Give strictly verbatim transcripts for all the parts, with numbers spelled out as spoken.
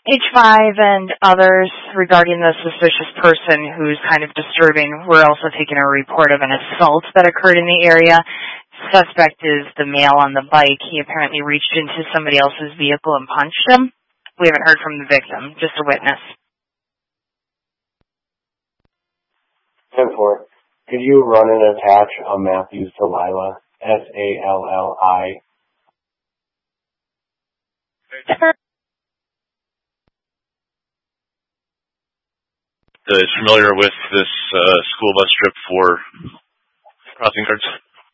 H five and others regarding the suspicious person who's kind of disturbing. We're also taking a report of an assault that occurred in the area. Suspect is the male on the bike. He apparently reached into somebody else's vehicle and punched him. We haven't heard from the victim, just a witness. ten four. Could you run and attach a Matthews to Lila? S A L L I. Is familiar with this uh, school bus trip for crossing guards?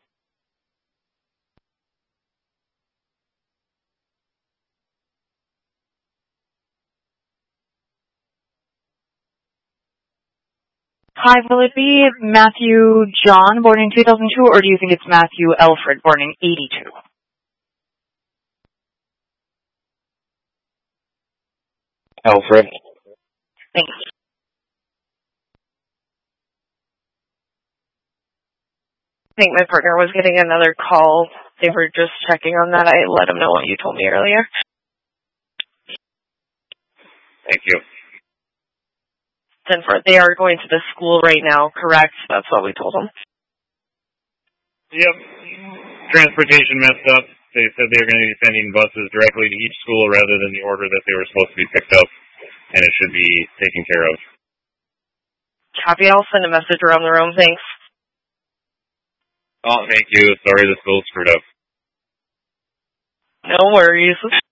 Hi, will it be Matthew John, born in two thousand two, or do you think it's Matthew Alfred, born in eighty-two? Alfred. Thanks. I think my partner was getting another call. They were just checking on that. I let them know what you told me earlier. Thank you. ten four. They are going to the school right now, correct? That's what we told them. Yep. Transportation messed up. They said they were going to be sending buses directly to each school rather than the order that they were supposed to be picked up, and it should be taken care of. Copy. I'll send a message around the room. Thanks. Oh, thank you. Sorry the school screwed up. No worries.